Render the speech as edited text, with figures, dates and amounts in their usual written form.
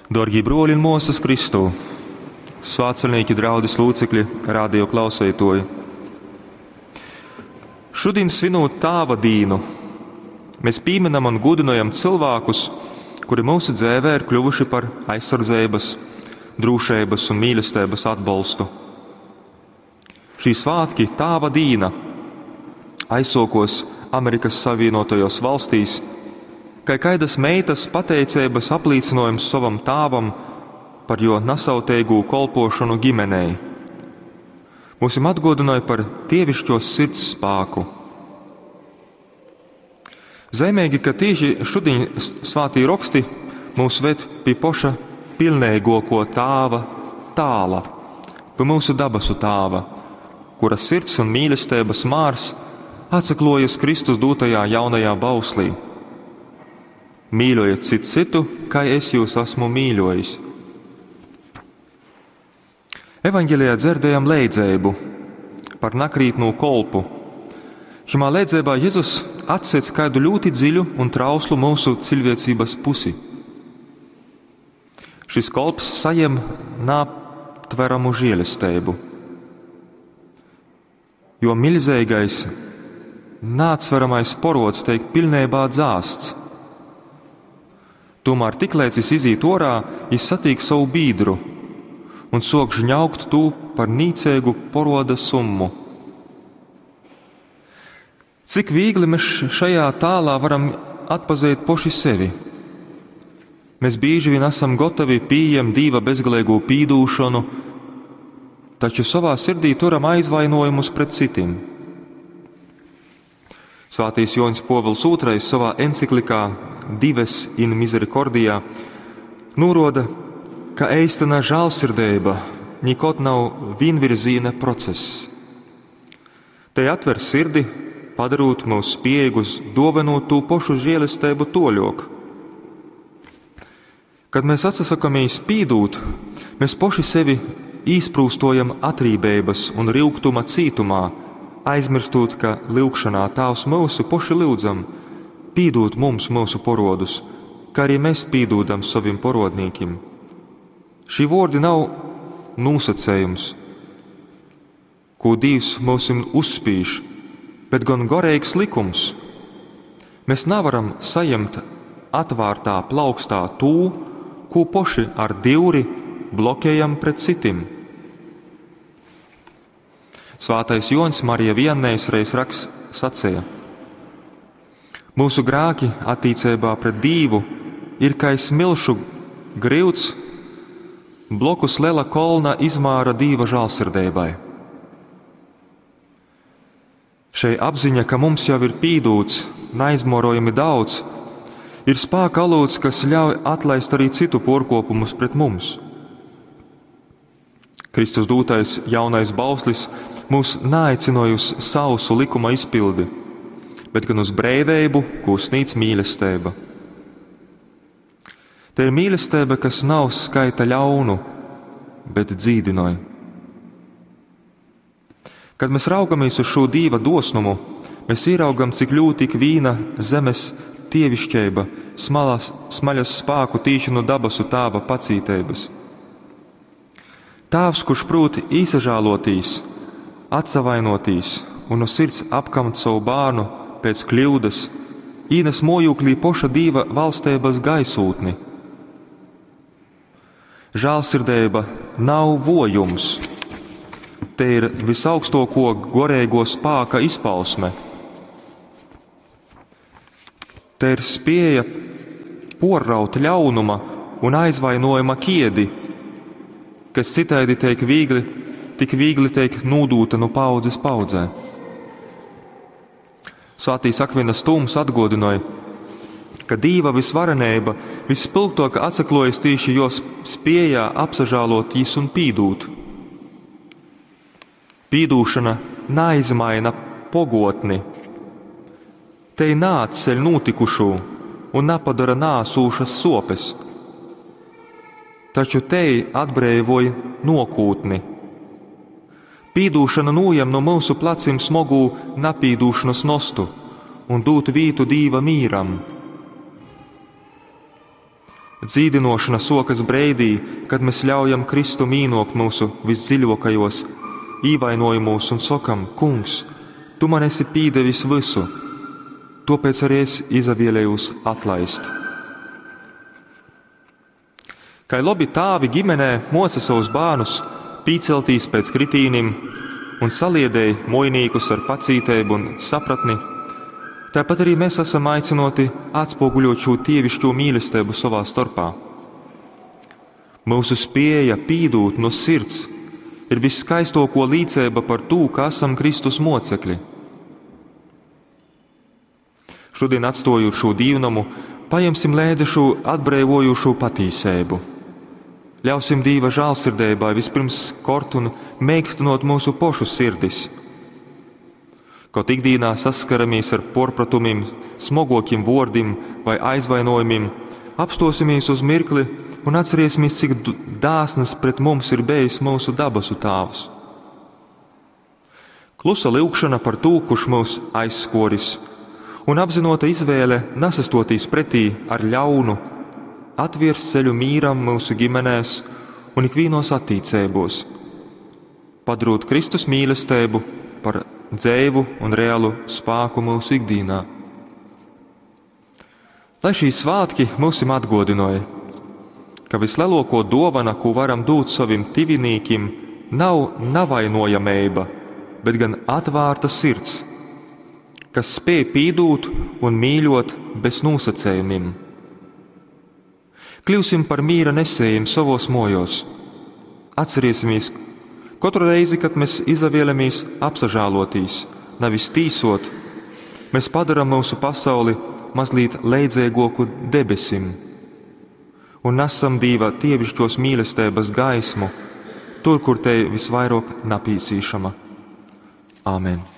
Dorgie broļi un mūsas Kristū, svētceļnieki, draudzes locekļi, radio klausētoji. Šodien svinot Tāva dienu, mēs pieminam un gudinojam cilvēkus, kuri mūsu dzīvē ir kļuvuši par aizsardzības, drošības un mīlestības atbalstu. Šī svētki Tāva diena aizsokos Amerikas Savienotajos valstīs, kā kaidas meitas pateicības aplīcinojums savam tāvam par jo nasauteigu kolpošanu ģimenei. Mūsim atgodināja par tievišķos sirds spāku. Zaimēgi, ka tieši šodien svātī roksti mūs ved pie poša pilnīgoko tāva tāla, pie mūsu dabasu tāva, kura sirds un mīlestības mārs atsaklojas Kristus dūtajā jaunajā bauslī. Mīļojiet citu, kā es jūs esmu mīļojis. Evaņģelijā dzirdējam leidzēbu par nakrītnū kolpu. Šimā leidzībā Jēzus atsec kādu ļoti dziļu un trauslu mūsu cilvēcības pusi. Šis kolps sajem nāptveramu žēlestību, jo milzīgais, nāatsveramais porods tiek pilnībā dzāsts. Tomēr tiklēdz es izīt orā, es satīku savu bīdru un sok žņaukt tū par nīcēgu poroda summu. Cik viegli mēs šajā tālā varam atpazīt poši sevi. Mēs bieži vien esam gotavi pieņemt Dīva bezgalīgu pīdūšanu, taču savā sirdī turam aizvainojumus pret citiem. Svātīs Joņs Povils II savā enciklikā Dives in Misericordijā norāda, ka eistena žēlsirdība nikot nav vienvirziena process. Te atver sirdi, padarot mūs spējīgus dāvinot tū pošu žēlastību toļok. Kad mēs atsasakamies pīdūt, mēs poši sevi īsprūstojam atrībības un rilgtuma cītumā, aizmirstot, ka lūgšanā Tavs mūsu poši lūdzam, pīdūt mums mūsu porodus, kā arī mēs pīdūdam saviem porodnīkiem. Šī vārdi nav nosacējums, ko Dievs mūsim uzspīž, bet gan garīgs likums. Mēs nevaram saņemt atvārtā plaukstā tū, ko poši ar divri blokējam pret citiem. Svātais Joņs Marija Viannējs reiz raksts sacēja: mūsu grāki attīcībā pret Dīvu ir kā smilšu grivts blokus lela kolna izmāra Dīva žālsirdībai. Šai apziņa, ka mums jau ir pīdūts, neizmorojami daudz, ir spēka alots, kas ļauj atlaist arī citu porkopumus pret mums. Kristus dūtais jaunais bauslis mūs neaicināja uz sausu likuma izpildi, bet gan uz brīvību, ko sniedz mīlestība. Te ir mīlestība, kas nav skaita ļaunu, bet dzīdinoja. Kad mēs raugamies uz šo Dieva dosnumu, mēs ieraugam, cik ļoti ik vīna zemes tievišķība smaļas spēku tīši no dabasu Tāva pacītības. Tāvs, kurš prot īsažālotīs, atsavainotīs un no sirds apkamt savu bērnu pēc kļūdas, īnes mojūklī poša Dieva valstības gaisūtni. Žēlsirdība nav vojums. Te ir visaugstoko gorēgo spēka izpausme. Te ir spēja porraut ļaunuma un aizvainojuma kiedi, kas citādi tik viegli tiek nūdūta no paudzes paudzē. Svātīs Akvinas Tūms atgodināja, ka Dīva visvarenība vispilgtāk atsaklojas tieši jos spējā apsažālot jis un pīdūt. Pīdūšana neizmaina pogotni. Te nāceļ notikušo un nepadara nāsūšas sopes. Taču te atbrīvoja nokūtni. Pīdūšana nojam no mūsu plecim smogu napīdūšanas nostu un dūt vītu Dīva mīram. Dzīdinošana sokas breidī, kad mēs ļaujam Kristu mīnokt mūsu visdziļākajos īvainojumos un sakam: Kungs, tu man esi pīdevis visu, tāpēc arī es izvēlējos atlaist. Kā labi tāvi ģimenē moca savus bērnus pīceltīs pēc kritīnim un saliedēja mojnīkus ar pacītību un sapratni, tāpat arī mēs esam aicinoti atspoguļot šo tievišķo mīlestību savā starpā. Mūsu spēja pīdūt no sirds ir visskaistāko līdzība par to, ka esam Kristus mocekļi. Šodien atstājot šo dīvnumu, paņemsim līdzi šo atbrīvojošo patīsību. Ļausim Dieva žēlsirdībai vispirms kort un mīkstinot mūsu pašu sirdis. Kaut ikdienā saskaramies ar porpratumiem, smogokiem vārdiem vai aizvainojumiem, apstosimies uz mirkli un atcerēsimies, cik dāsnas pret mums ir bijis mūsu dabasu Tēvs. Klusa lūgšana par to, kurš mūs aizskoris, un apzinota izvēle nesastoties pretī ar ļaunu, atviers ceļu mīram mūsu ģimenēs un ikvienos attīcībos, padarot Kristus mīlestību par dzīvu un reālu spēku mūsu ikdienā. Lai šī svētki mūs atgādināja, ka vislielākā dāvana, ko varam dot saviem tuviniekiem, nav nevainojamība, bet gan atvērta sirds, kas spēj pīdūt un mīļot bez nosacījumiem. Kļūsim par mīra nesējiem savos mojos. Atcerēsimies, katru reizi, kad mēs izvēlamies apsažālotīs, nevis tīsot, mēs padaram mūsu pasauli mazliet līdzīgāku debesim un nesam Dieva tievišķos mīlestības gaismu tur, kur te visvairāk napīsīšama. Āmen.